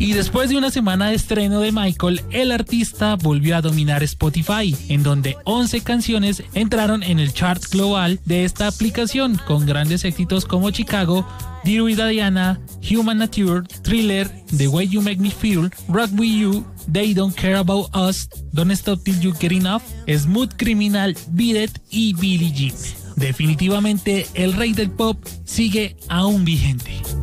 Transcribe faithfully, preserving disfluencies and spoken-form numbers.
Y después de una semana de estreno de Michael, el artista volvió a dominar Spotify, en donde once canciones entraron en el chart global de esta aplicación, con grandes éxitos como Chicago, Dear with Diana, Human Nature, Thriller, The Way You Make Me Feel, Rock With You, They Don't Care About Us, Don't Stop Till You Get Enough, Smooth Criminal, Beat It y Billie Jean. Definitivamente el rey del pop sigue aún vigente.